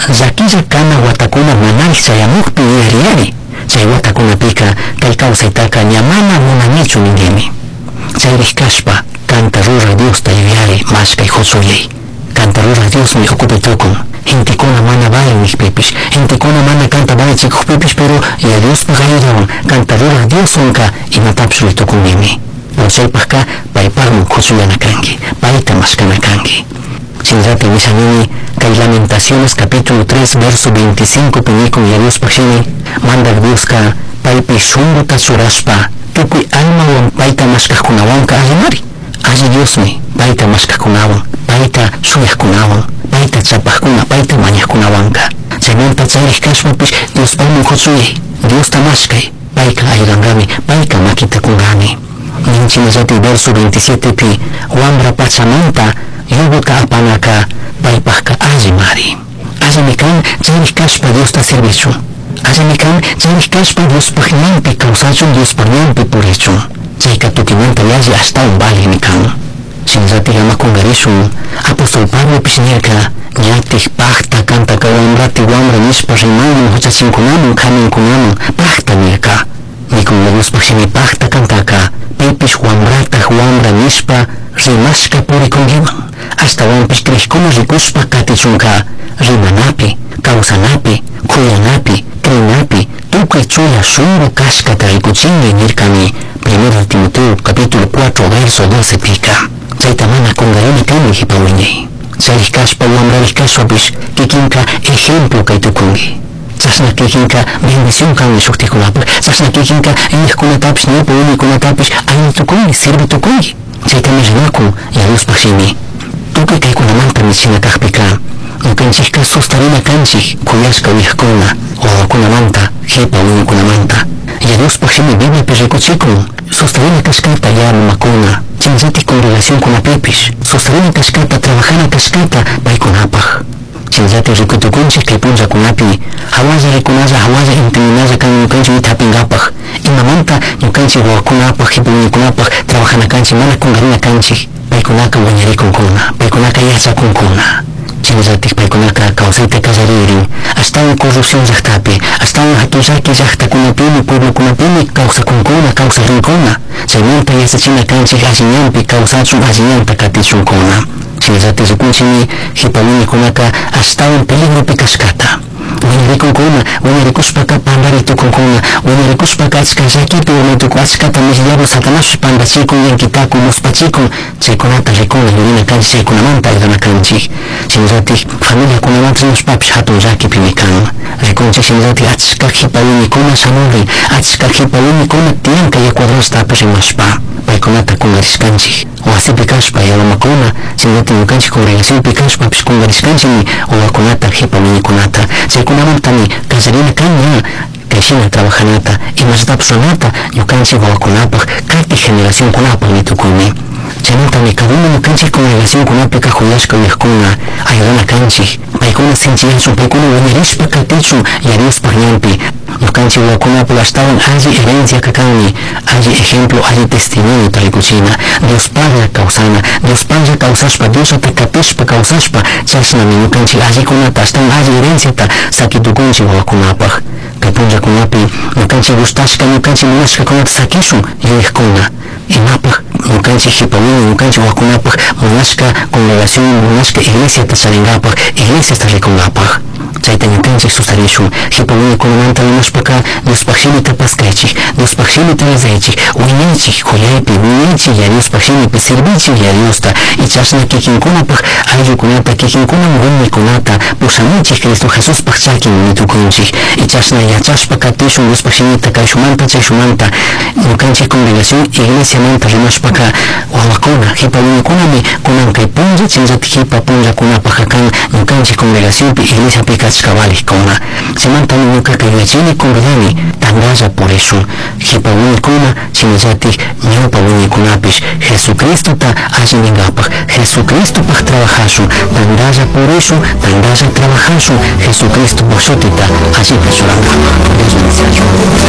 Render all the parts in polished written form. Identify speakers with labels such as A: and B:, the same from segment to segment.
A: llakilla kana watakuna manari chayamuqpi yuyariyari. Chay watakunapika kay kawsaytaqa ñamana munanichu ningimi. Chayrik kashpa kanta ruraq Diosta yuyari mashkay huchuyay. Kanta ruraq Diosmi ukupitukun. Gentikuna mana vale nikpipish, gentikuna mana kanta vale chikukpipish, pero ya Diospa ayudawan kanta ruraq Diosunka imatapish ritukunimi. Pero chaypaqqa paypaqmi huchuyana kanki, payta mashkana kanki. Sinrati misanini kay Lamentaciones capítulo 3 verso 25 pinikun ya Diospa shini mandak Dioska paypi shunguta churashpa tukuy almawan payta mashkaqkunawanka allimari. Alli Diosmi payta mashkaqkunawan, payta shuyaqkunawan, payta chapaqkuna, payta mañaqkunawanka. Chaymanta chayrik kashpapish Diospaymi huchuyay, Diosta mashkay, payka ayudanqami, payka makitakunqami. Ninchinallatik verso 27 pi wambra pachamanta yuguta apanaka paypaqqa allimari. Allimi kan chayrik kashpa Diosta servichun. Allimi kan chayrik kashpa Diospaq ñanpi kawsachun, Diospaq ñanpi purichun. Chayka tukimanta yalli ashtawan valimi kan. Sinratik ama kungarishun apostol Pablo pisnirka ñatik paqta kantaka wamrati wamra nishpa rimayman huchachinkunaman kaminkunaman paqta nirka. Nikun Diospaq shimi paqta kantaka paypish wamrataq wamra nishpa rimashka purikunkiman. Ashtawanpish kriqkuna rikushpa katichunka rimanapi, kawsanapi, kuyanapi, krinapi, tukuy chuya shunqu kashkata rikuchinki nirkami 1 Timoteo capítulo 4 verso 12 pika. Chayta mana kungarini kani hipawiñay. Chayrik kashpa wamrarik kashpapish kikinka ejemplo kay tukunki. Chashna kikinka bendición kanmi shuktikunapaq, chashna kikinka yuyaqkunatapish ñawpa wiñaykunatapish ayni tukunki, sirvi tukunki. Chaytami rinakun ya Diospaq shimi. Tukuy kaykunamanta michina kaqpika ñukanchikqa sustarina kanchik kuyashka wiyaqkuna, wawakunamanta, hipa wiñaykunamanta. Ya Diospaq shimi Bibliapi rikuchikun sustarina kashkata ya mamakuna, chinallatik congregacionkunapipish sustarina kashkata, trabajana kashkata paykunapaq. Chinallatik rikutukunchik kay punllakunapi hawalla rikunalla, hawalla intiminalla kan ñukanchik withapinqapaq. Imamanta ñukanchik wawakunapaq, hipa wiñaykunapaq trabajana kanchik, mana kungarina kanchik. Paykunaka wañarikunkuna, paykunaka yachakunkuna. Chinallatik paykunaka kawsayta kallaririn, ashtawan corrupción llaqtapi, ashtawan hatun llaki llaqtakunapimi, pueblokunapimi kawsakunkuna, kawsarinkuna. Chaymanta yachachina kanchik alliñanpi kawsachun, alliñanta katichunkuna. Chinallatik rikunchimi hipa wiñaykunaka ashtawan peligropi kashkata. Wañarikunkuna, wañarikushpaka pandaritukunkuna, wañarikushpaka achka llakipi wañarituku achkata diablo Satanás pandachikun, llankitaku, muspachikun. Chaykunata rikuna yurina kanchik, chaykunamanta ayudana kanchik. Chinallatik familiakunamanta nishpapish hatun llakipimi kan. Rikunchik chinallatik achka hipa wiñaykuna shamurin, achka hipa wiñaykuna tiyanka ya cuadrastapi rimashpa paykunata kungarishkanchik. Wasipi kashpa yawamakuna, chinallatik ñukanchik congregacionpi kashpapish kungarishkanchikmi wawakunata, hipa wiñaykunata. Chaykunamantami kallarina kanña kayshina trabajanata, imashtapish runata ñukanchik wawakunapaq, kati generacionkunapaq nitukuymi. Chaymantami cada uno ñukanchik congregacionkunapi kajuyashka wiyaqkuna ayudana kanchik. Paykuna sinchiyachun, paykuna wañarishpa katichun ya Diospaq ñanpi. Ñukanchik wawakunapi ashtawan alli herencia kakanmi, alli ejemplo, alli testimonio rikuchina. Diospalla kawsana, Diospalla kawsashpa, Diosata katishpa kawsashpa, chashnami ñukanchik allikunata, ashtawan alli herenciata sakitukunchik wawakunapaq. Kay punllakunapi ñukanchik gustashka, ñukanchik munashkakunata sakishun yuyaqkuna. Imapaq ñukanchik hipa wiñay, ñukanchik wawakunapaq munashka congregación, munashka iglesiata charinqapaq, iglesiasta rikunqapaq. Chayta ñukanchik sustarishun hipa wiñaykunamanta rimashpaka Diospaq shimita paskaychik, Diospaq shimita rizaychik, wiñaychik khuyaypi, wiñaychik ya Diospaq shimipi sirvichik ya Diosta. Y chashna kikinkunapaq ayllukunata, kikinkunan wiñaykunata pushamunchik Cristo Jesuspaq chakin nitukunchik. Y chashna yachashpa katishun Diospaq shimita kayshumanta chayshumanta ñukanchik congregación iglesiamanta rimashpaka wawakuna, hipa wiñaykunami kunan kay punlla, chinallatik hipa punllakunapaq kan ñukanchik congregacionpi iglesiapi kachka valikkuna. Chaymantami ñukaqa yuyachini congregani tandalla purishun hipa wiñaykuna, chinallatik ñawpa wiñaykunapish Jesucristota alli ninqapaq, Jesucristopaq trabajashun, tandalla purishun, tandalla trabajashun Jesucristopaq shutita allipi churanqapaq. Dios bendicionchun.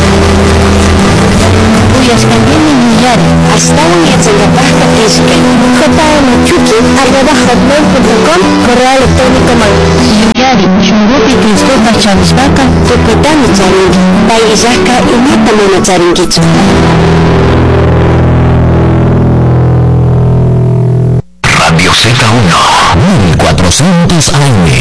B: Uyashkangimi yuyari, ashtawan yachangapaqta qishpay. jmchuki@hotmail.com, correo electrónico man. Yuyari, shungupi chavispaqa tukutami charinki pay illaqqa imata mana charinkichu.
C: Radio Z1 1400 AM.